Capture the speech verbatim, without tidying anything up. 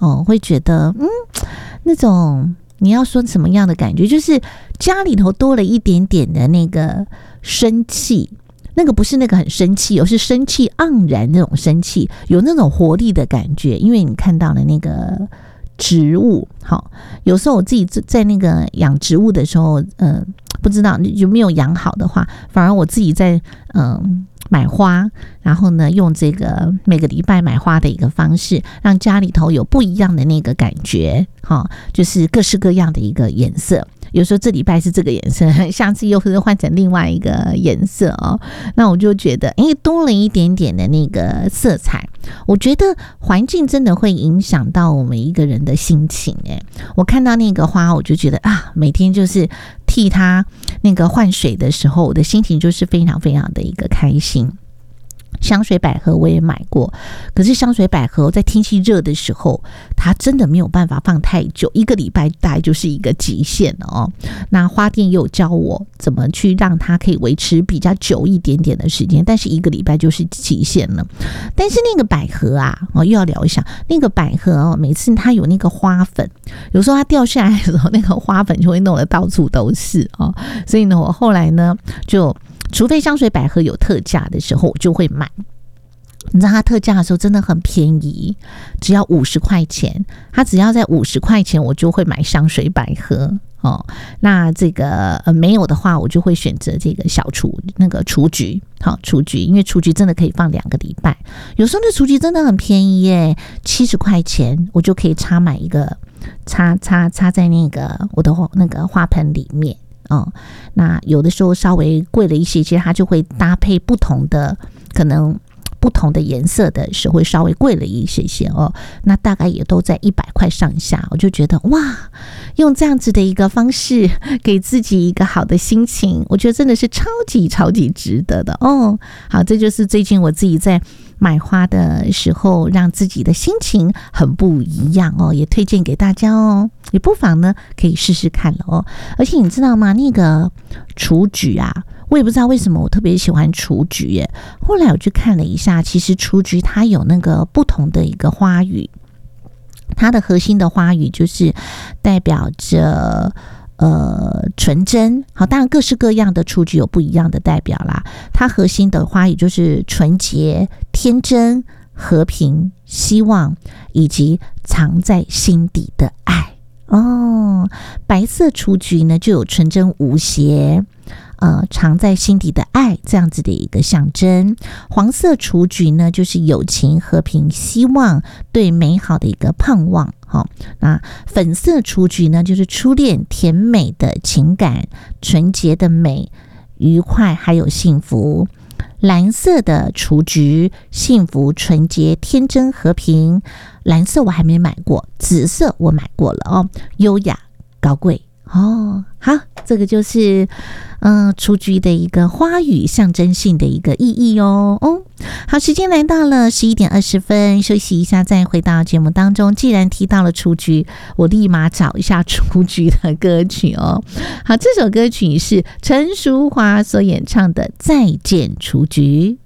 哦，会觉得嗯，那种你要说什么样的感觉，就是家里头多了一点点的那个生气。那个不是那个很生气，而是生气盎然那种生气，有那种活力的感觉。因为你看到了那个植物，好，有时候我自己在那个养植物的时候，嗯、呃，不知道有没有养好的话，反而我自己在嗯、呃、买花，然后呢，用这个每个礼拜买花的一个方式，让家里头有不一样的那个感觉，哈，就是各式各样的一个颜色。有时候这礼拜是这个颜色，下次又是换成另外一个颜色哦。那我就觉得，哎，多了一点点的那个色彩。我觉得环境真的会影响到我们一个人的心情。哎，我看到那个花，我就觉得啊，每天就是替它那个换水的时候，我的心情就是非常非常的一个开心。香水百合我也买过，可是香水百合在天气热的时候，它真的没有办法放太久，一个礼拜大概就是一个极限了哦。那花店也有教我怎么去让它可以维持比较久一点点的时间，但是一个礼拜就是极限了。但是那个百合啊，哦，又要聊一下那个百合哦，每次它有那个花粉，有时候它掉下来的时候，那个花粉就会弄得到处都是哦。所以呢，我后来呢就。除非香水百合有特价的时候，我就会买。你知道它特价的时候真的很便宜，只要五十块钱。它只要在五十块钱，我就会买香水百合哦。那这个呃没有的话，我就会选择这个小雏那个雏菊，好雏菊，因为雏菊真的可以放两个礼拜。有时候那雏菊真的很便宜耶，七十块钱我就可以插买一个，插插插在那个我的那个花盆里面。哦，那有的时候稍微贵了一些，其实它就会搭配不同的，可能不同的颜色的时候会稍微贵了一些些哦。那大概也都在一百块上下，我就觉得哇，用这样子的一个方式给自己一个好的心情，我觉得真的是超级超级值得的哦。好，这就是最近我自己在买花的时候让自己的心情很不一样哦，也推荐给大家哦，也不妨呢可以试试看了哦。而且你知道吗，那个雏菊啊，我也不知道为什么我特别喜欢雏菊耶。后来我去看了一下，其实雏菊它有那个不同的一个花语，它的核心的花语就是代表着呃，纯真。好，当然各式各样的雏菊有不一样的代表啦。它核心的花语就是纯洁、天真、和平、希望，以及藏在心底的爱。哦，白色雏菊呢，就有纯真无邪，呃，藏在心底的爱这样子的一个象征。黄色雏菊呢，就是友情、和平、希望，对美好的一个盼望。好，那粉色雏菊呢，就是初恋、甜美的情感、纯洁的美、愉快还有幸福。蓝色的雏菊，幸福、纯洁、天真、和平。蓝色我还没买过，紫色我买过了哦，优雅、高贵。哦，好，这个就是嗯，雏菊的一个花语象征性的一个意义哦。哦，好，时间来到了十一点二十分，休息一下再回到节目当中。既然提到了雏菊，我立马找一下雏菊的歌曲哦。好，这首歌曲是陈淑桦所演唱的《再见雏菊》。